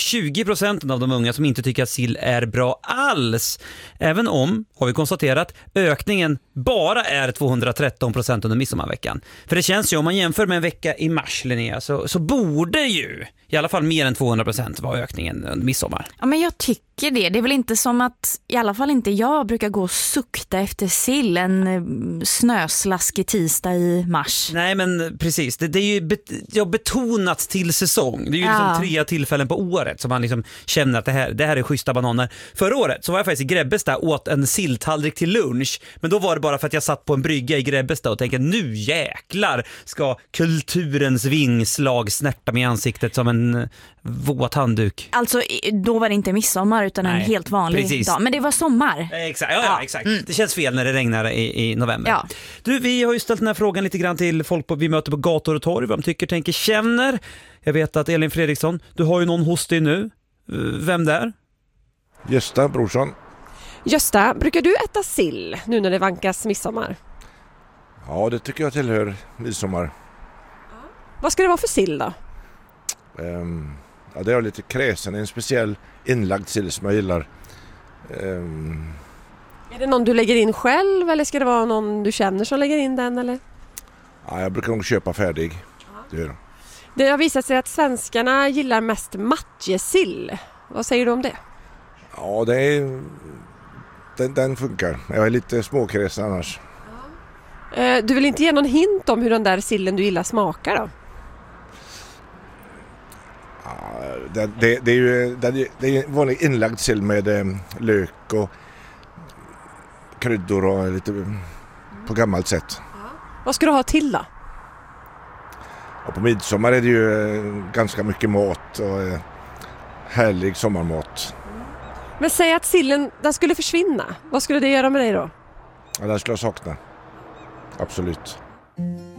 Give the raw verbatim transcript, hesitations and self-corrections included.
tjugo procent av de unga som inte tycker att sill är bra alls. Även om, har vi konstaterat, ökningen bara är tvåhundratretton procent under midsommarveckan. För det känns ju, om man jämför med en vecka i mars, Linnea, så, så borde ju i alla fall mer än tvåhundra procent vara ökningen under midsommar. Ja, men jag tycker det. Det är väl inte som att, i alla fall inte jag brukar gå och sukta efter sill en snöslaskig tisdag i mars. Nej, men precis. Det, det är ju bet, ja, betonat till säsong. Det är ju ja. liksom tre tillfällen på året som man liksom känner att det här, det här är schyssta bananer. Förra året så var jag faktiskt i Grebbestad och åt en silltallrik till lunch. Men då var det bara för att jag satt på en brygga i Grebbestad och tänkte, nu jäklar ska kulturens vingslag snärta mig i ansiktet som en våt handduk. Alltså, då var det inte midsommar utan Nej, en helt vanlig precis. dag. Men det var sommar. Exakt, ja, ja, exakt. Mm. Det känns fel när det regnar i, i november. Ja. Du, vi har ju ställt den här frågan lite grann till folk på, vi möter på gator och torg, vad de tycker, tänker, känner. Jag vet att Elin Fredriksson, du har ju någon hos dig nu. Vem där? Gösta Brorsson. Gösta, brukar du äta sill nu när det vankas midsommar? Ja, det tycker jag tillhör midsommar. Ja. Vad ska det vara för sill då? Um, ja, det är lite kräsen, en speciell inlagd sill som jag gillar. Um, är det någon du lägger in själv eller ska det vara någon du känner som lägger in den? Eller? Ja, jag brukar nog köpa färdig. Ja. Det gör de. Det har visat sig att svenskarna gillar mest matjessill. Vad säger du om det? Ja, det är, den, den funkar. Jag är lite småkräsen annars. Ja. Du vill inte ge någon hint om hur den där sillen du gillar smakar då? Ja, det, det, det är ju det, det är en vanlig inlagd sill med eh, lök och kryddor och lite mm. på gammalt sätt. Ja. Vad ska du ha till då? Och på midsommar är det ju eh, ganska mycket mat och eh, härlig sommarmat. Men säg att sillen den skulle försvinna. Vad skulle det göra med dig då? Ja, den skulle jag sakna. Absolut.